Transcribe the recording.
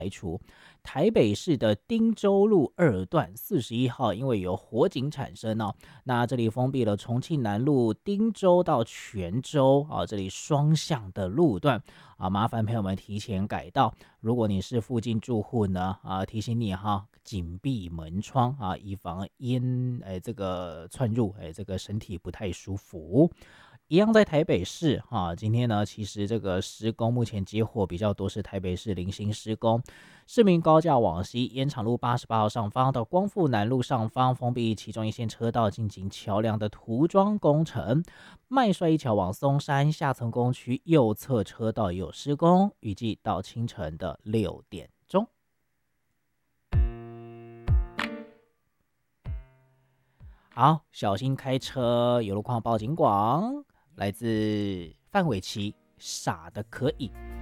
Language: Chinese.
台北市的汀州路2段41号，因为有火警产生哦，那这里封闭了重庆南路汀州到泉州啊，这里双向的路段啊，麻烦朋友们提前改道。如果你是附近住户呢，提醒你哈，紧闭门窗啊，以防烟这个窜入，这个身体不太舒服。一样在台北市今天呢，其实这个施工目前接获比较多是台北市零星施工，市民高架往西，延长路88号上方到光复南路上方封闭其中一线车道进行桥梁的涂装工程。麦帅一桥往松山下层工区右侧车道也有施工，预计到清晨的6点钟。好，小心开车，有路况报警广，来自范玮琪，傻的可以。